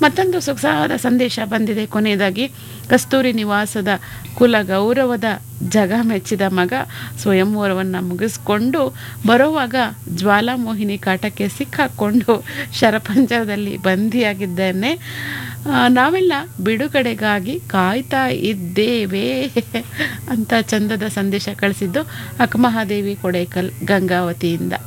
ಮತ್ತೊಂದು ಸೊಗಸಾದ ಸಂದೇಶ ಬಂದಿದೆ ಕೊನೆಯದಾಗಿ. ಕಸ್ತೂರಿ ನಿವಾಸದ ಕುಲ ಗೌರವದ ಜಗ ಮೆಚ್ಚಿದ ಮಗ ಸ್ವಯಂವರವನ್ನು ಮುಗಿಸ್ಕೊಂಡು ಬರೋವಾಗ ಜ್ವಾಲಾಮೋಹಿನಿ ಕಾಟಕ್ಕೆ ಸಿಕ್ಕಾಕೊಂಡು ಶರಪಂಜರದಲ್ಲಿ ಬಂದಿಯಾಗಿದ್ದೇನೆ. ನಾವೆಲ್ಲ ಬಿಡುಗಡೆಗಾಗಿ ಕಾಯ್ತಾ ಇದ್ದೇವೆ ಅಂತ ಚಂದದ ಸಂದೇಶ ಕಳಿಸಿದ್ದು ಅಕ್ಕಮಹಾದೇವಿ ಕೊಡೇಕಲ್ ಗಂಗಾವತಿಯಿಂದ.